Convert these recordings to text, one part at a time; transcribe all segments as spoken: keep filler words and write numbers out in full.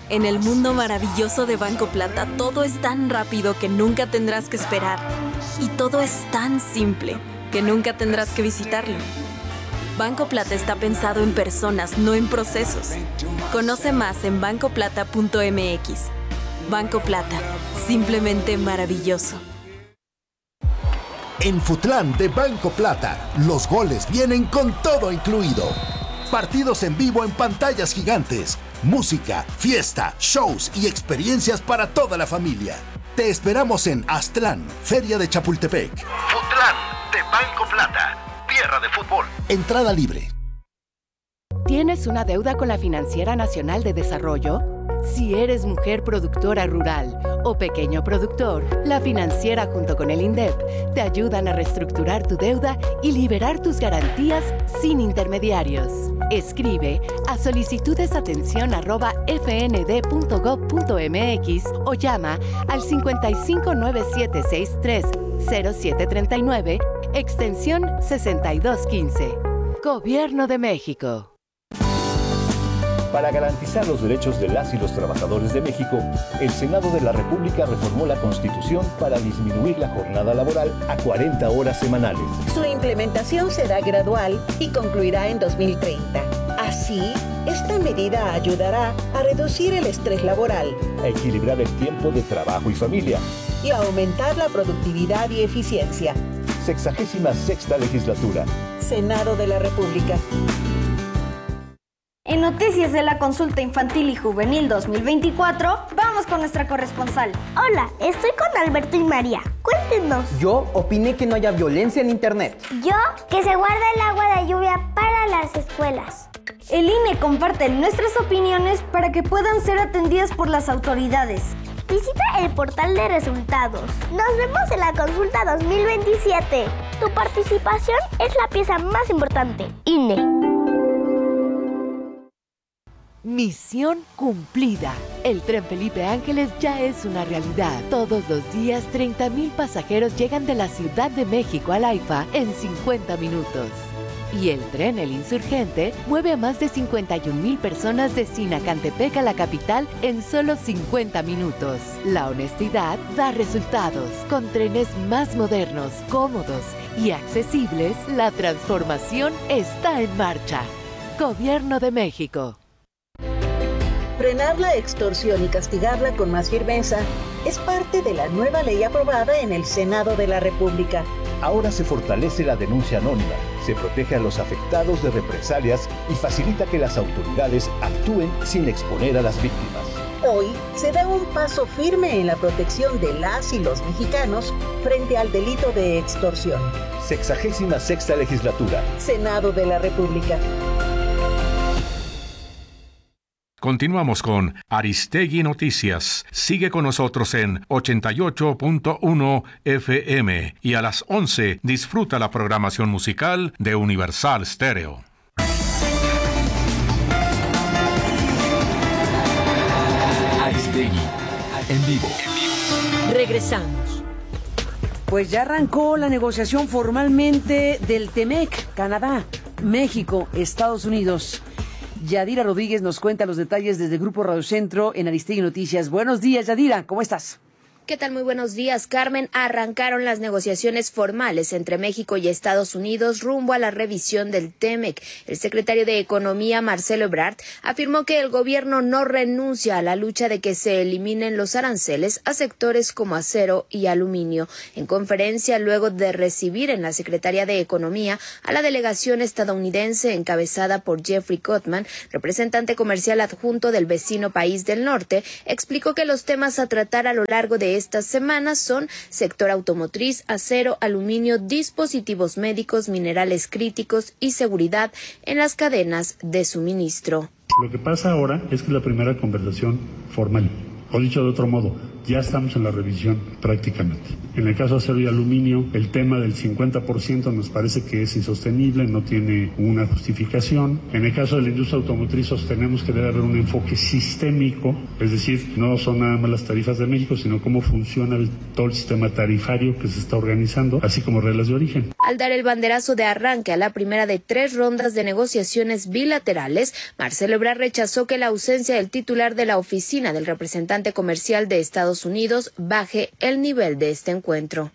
En el mundo maravilloso de Banco Plata, todo es tan rápido que nunca tendrás que esperar. Y todo es tan simple que nunca tendrás que visitarlo. Banco Plata está pensado en personas, no en procesos. Conoce más en banco plata punto m x. Banco Plata, simplemente maravilloso. En Futlán de Banco Plata, los goles vienen con todo incluido. Partidos en vivo en pantallas gigantes, música, fiesta, shows y experiencias para toda la familia. Te esperamos en Aztlán, Feria de Chapultepec. Futlán de Banco Plata, tierra de fútbol. Entrada libre. ¿Tienes una deuda con la Financiera Nacional de Desarrollo? Si eres mujer productora rural o pequeño productor, la Financiera junto con el INDEP te ayudan a reestructurar tu deuda y liberar tus garantías sin intermediarios. Escribe a solicitudesatención arroba f n d punto gob punto m x o llama al cincuenta y cinco nueve siete seis tres cero siete treinta y nueve, extensión sesenta y dos quince. Gobierno de México. Para garantizar los derechos de las y los trabajadores de México, el Senado de la República reformó la Constitución para disminuir la jornada laboral a cuarenta horas semanales. Su implementación será gradual y concluirá en dos mil treinta. Así, esta medida ayudará a reducir el estrés laboral, a equilibrar el tiempo de trabajo y familia y a aumentar la productividad y eficiencia. Sexagésima sexta legislatura. Senado de la República. En Noticias de la Consulta Infantil y Juvenil dos mil veinticuatro, vamos con nuestra corresponsal. Hola, estoy con Alberto y María. Cuéntenos. Yo opiné que no haya violencia en Internet. Yo, que se guarda el agua de lluvia para las escuelas. El I N E comparte nuestras opiniones para que puedan ser atendidas por las autoridades. Visita el portal de resultados. Nos vemos en la Consulta dos mil veintisiete. Tu participación es la pieza más importante. I N E. Misión cumplida. El Tren Felipe Ángeles ya es una realidad. Todos los días, treinta mil pasajeros llegan de la Ciudad de México al AIFA en cincuenta minutos. Y el tren El Insurgente mueve a más de cincuenta y un mil personas de Sinacantepec a la capital en solo cincuenta minutos. La honestidad da resultados. Con trenes más modernos, cómodos y accesibles, la transformación está en marcha. Gobierno de México. Frenar la extorsión y castigarla con más firmeza es parte de la nueva ley aprobada en el Senado de la República. Ahora se fortalece la denuncia anónima, se protege a los afectados de represalias y facilita que las autoridades actúen sin exponer a las víctimas. Hoy se da un paso firme en la protección de las y los mexicanos frente al delito de extorsión. Sexagésima sexta legislatura. Senado de la República. Continuamos con Aristegui Noticias. Sigue con nosotros en ochenta y ocho punto uno F M y a las once disfruta la programación musical de Universal Stereo. Aristegui, en vivo. Regresamos. Pues ya arrancó la negociación formalmente del TEMEC, Canadá, México, Estados Unidos. Yadira Rodríguez nos cuenta los detalles desde Grupo Radio Centro en Aristegui Noticias. Buenos días, Yadira, ¿cómo estás? ¿Qué tal? Muy buenos días, Carmen. Arrancaron las negociaciones formales entre México y Estados Unidos rumbo a la revisión del TEMEC. El secretario de Economía, Marcelo Ebrard, afirmó que el gobierno no renuncia a la lucha de que se eliminen los aranceles a sectores como acero y aluminio. En conferencia, luego de recibir en la Secretaría de Economía a la delegación estadounidense encabezada por Jeffrey Cotman, representante comercial adjunto del vecino país del norte, explicó que los temas a tratar a lo largo de estas semanas son sector automotriz, acero, aluminio, dispositivos médicos, minerales críticos y seguridad en las cadenas de suministro. Lo que pasa ahora es que es la primera conversación formal, o dicho de otro modo, ya estamos en la revisión prácticamente. En el caso de acero y aluminio, el tema del cincuenta por ciento nos parece que es insostenible, no tiene una justificación. En el caso de la industria automotriz sostenemos que debe haber un enfoque sistémico, es decir, no son nada más las tarifas de México, sino cómo funciona el, todo el sistema tarifario que se está organizando, así como reglas de origen. Al dar el banderazo de arranque a la primera de tres rondas de negociaciones bilaterales, Marcelo Ebrard rechazó que la ausencia del titular de la oficina del representante comercial de Estados Unidos baje el nivel de este encuentro.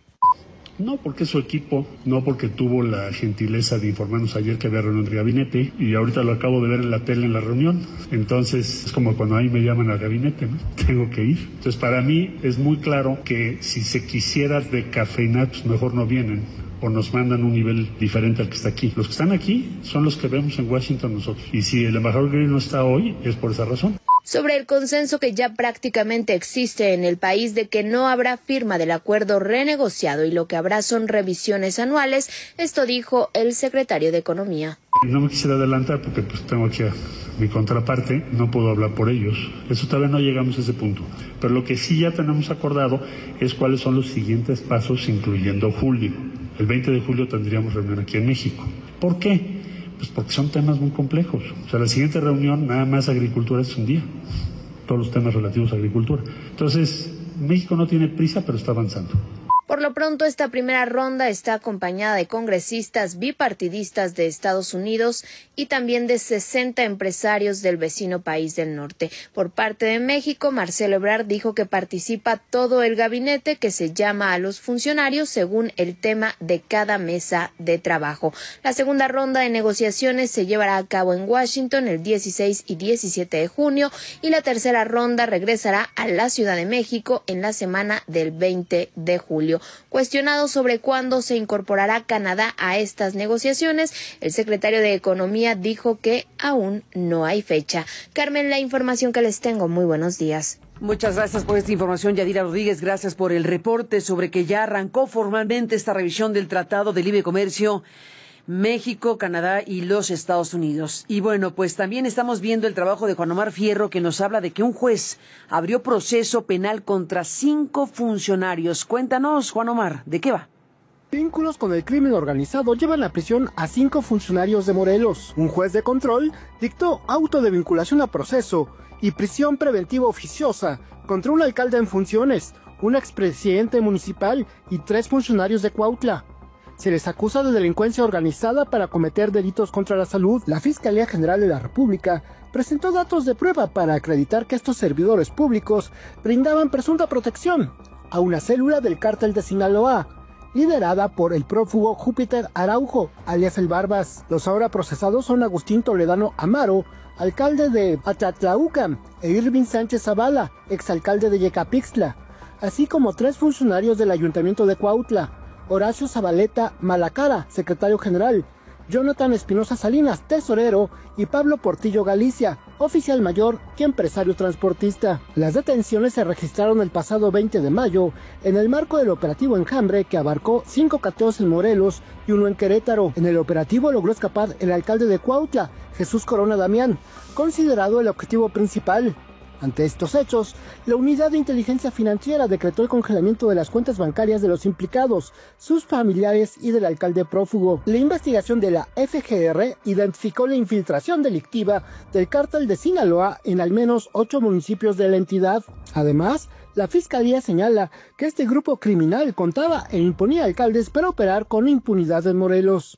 No porque su equipo, no porque tuvo la gentileza de informarnos ayer que había reunión de gabinete y ahorita lo acabo de ver en la tele en la reunión. Entonces es como cuando ahí me llaman al gabinete, ¿no? Tengo que ir. Entonces para mí es muy claro que si se quisiera descafeinar, pues mejor no vienen o nos mandan un nivel diferente al que está aquí. Los que están aquí son los que vemos en Washington nosotros. Y si el embajador Green no está hoy, es por esa razón. Sobre el consenso que ya prácticamente existe en el país de que no habrá firma del acuerdo renegociado y lo que habrá son revisiones anuales, esto dijo el secretario de Economía. No me quisiera adelantar porque pues tengo aquí a mi contraparte, no puedo hablar por ellos. Eso todavía no llegamos a ese punto. Pero lo que sí ya tenemos acordado es cuáles son los siguientes pasos, incluyendo julio. El veinte de julio tendríamos reunión aquí en México. ¿Por qué? Pues porque son temas muy complejos. O sea, la siguiente reunión, nada más agricultura es un día. Todos los temas relativos a agricultura. Entonces, México no tiene prisa, pero está avanzando. Por lo pronto, esta primera ronda está acompañada de congresistas bipartidistas de Estados Unidos y también de sesenta empresarios del vecino país del norte. Por parte de México, Marcelo Ebrard dijo que participa todo el gabinete que se llama a los funcionarios según el tema de cada mesa de trabajo. La segunda ronda de negociaciones se llevará a cabo en Washington el dieciséis y diecisiete de junio y la tercera ronda regresará a la Ciudad de México en la semana del veinte de julio. Cuestionado sobre cuándo se incorporará Canadá a estas negociaciones, el secretario de Economía dijo que aún no hay fecha. Carmen, la información que les tengo. Muy buenos días. Muchas gracias por esta información, Yadira Rodríguez. Gracias por el reporte sobre que ya arrancó formalmente esta revisión del Tratado de Libre Comercio México, Canadá y los Estados Unidos. Y bueno, pues también estamos viendo el trabajo de Juan Omar Fierro, que nos habla de que un juez abrió proceso penal contra cinco funcionarios. Cuéntanos, Juan Omar, ¿de qué va? Vínculos con el crimen organizado llevan a prisión a cinco funcionarios de Morelos. Un juez de control dictó auto de vinculación a proceso y prisión preventiva oficiosa contra un alcalde en funciones, un expresidente municipal y tres funcionarios de Cuautla. Se les acusa de delincuencia organizada para cometer delitos contra la salud. La Fiscalía General de la República presentó datos de prueba para acreditar que estos servidores públicos brindaban presunta protección a una célula del cártel de Sinaloa, liderada por el prófugo Júpiter Araujo, alias El Barbas. Los ahora procesados son Agustín Toledano Amaro, alcalde de Atatlauca, e Irving Sánchez Zavala, exalcalde de Yecapixtla, así como tres funcionarios del Ayuntamiento de Cuautla: Horacio Zabaleta Malacara, secretario general; Jonathan Espinosa Salinas, tesorero; y Pablo Portillo Galicia, oficial mayor y empresario transportista. Las detenciones se registraron el pasado veinte de mayo en el marco del operativo Enjambre, que abarcó cinco cateos en Morelos y uno en Querétaro. En el operativo logró escapar el alcalde de Cuautla, Jesús Corona Damián, considerado el objetivo principal. Ante estos hechos, la Unidad de Inteligencia Financiera decretó el congelamiento de las cuentas bancarias de los implicados, sus familiares y del alcalde prófugo. La investigación de la F G R identificó la infiltración delictiva del cártel de Sinaloa en al menos ocho municipios de la entidad. Además, la Fiscalía señala que este grupo criminal contaba e imponía alcaldes para operar con impunidad en Morelos.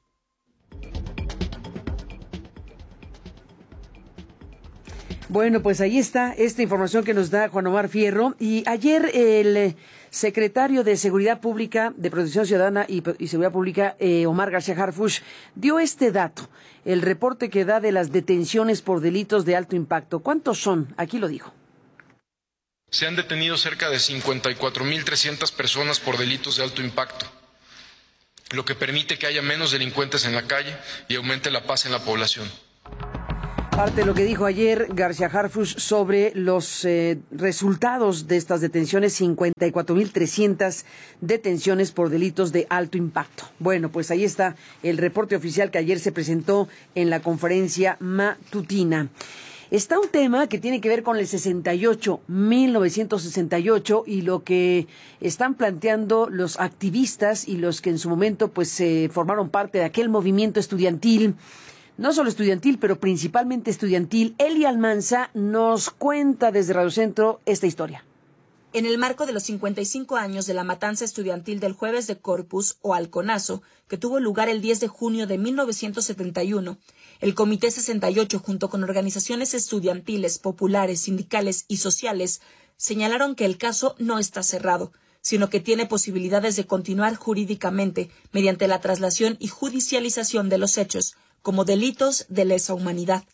Bueno, pues ahí está esta información que nos da Juan Omar Fierro. Y ayer el secretario de Seguridad Pública, de Protección Ciudadana y, y Seguridad Pública, eh, Omar García Harfuch, dio este dato, el reporte que da de las detenciones por delitos de alto impacto. ¿Cuántos son? Aquí lo dijo. Se han detenido cerca de cincuenta y cuatro mil trescientas personas por delitos de alto impacto, lo que permite que haya menos delincuentes en la calle y aumente la paz en la población. Parte de lo que dijo ayer García Harfuch sobre los eh, resultados de estas detenciones, cincuenta y cuatro mil trescientas detenciones por delitos de alto impacto. Bueno, pues ahí está el reporte oficial que ayer se presentó en la conferencia matutina. Está un tema que tiene que ver con el sesenta y ocho, mil novecientos sesenta y ocho, y lo que están planteando los activistas y los que en su momento pues se eh, formaron parte de aquel movimiento estudiantil, no solo estudiantil, pero principalmente estudiantil. Eli Almanza nos cuenta desde Radio Centro esta historia. En el marco de los cincuenta y cinco años de la matanza estudiantil del Jueves de Corpus o Halconazo, que tuvo lugar el diez de junio de mil novecientos setenta y uno, el Comité sesenta y ocho, junto con organizaciones estudiantiles, populares, sindicales y sociales, señalaron que el caso no está cerrado, sino que tiene posibilidades de continuar jurídicamente mediante la traslación y judicialización de los hechos como delitos de lesa humanidad.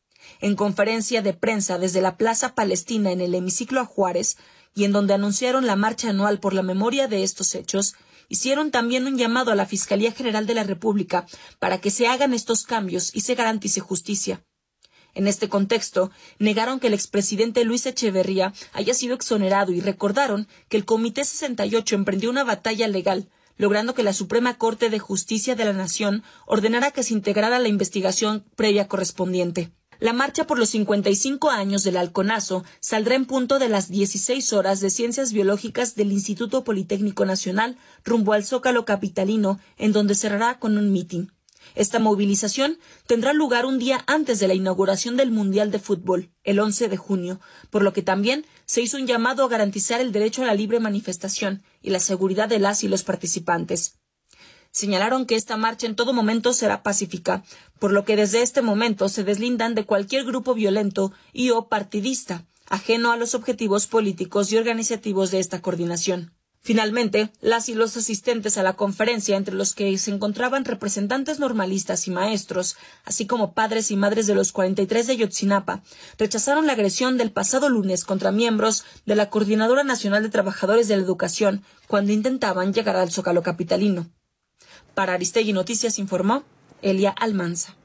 En conferencia de prensa desde la Plaza Palestina en el hemiciclo a Juárez, y en donde anunciaron la marcha anual por la memoria de estos hechos, hicieron también un llamado a la Fiscalía General de la República para que se hagan estos cambios y se garantice justicia. En este contexto, negaron que el expresidente Luis Echeverría haya sido exonerado y recordaron que el Comité sesenta y ocho emprendió una batalla legal, logrando que la Suprema Corte de Justicia de la Nación ordenara que se integrara la investigación previa correspondiente. La marcha por los cincuenta y cinco años del Halconazo saldrá en punto de las dieciséis horas de Ciencias Biológicas del Instituto Politécnico Nacional rumbo al Zócalo capitalino, en donde cerrará con un mitin. Esta movilización tendrá lugar un día antes de la inauguración del Mundial de Fútbol, el once de junio, por lo que también se hizo un llamado a garantizar el derecho a la libre manifestación y la seguridad de las y los participantes. Señalaron que esta marcha en todo momento será pacífica, por lo que desde este momento se deslindan de cualquier grupo violento y o partidista, ajeno a los objetivos políticos y organizativos de esta coordinación. Finalmente, las y los asistentes a la conferencia, entre los que se encontraban representantes normalistas y maestros, así como padres y madres de los cuarenta y tres de Ayotzinapa, rechazaron la agresión del pasado lunes contra miembros de la Coordinadora Nacional de Trabajadores de la Educación cuando intentaban llegar al Zócalo capitalino. Para Aristegui Noticias informó Elia Almanza.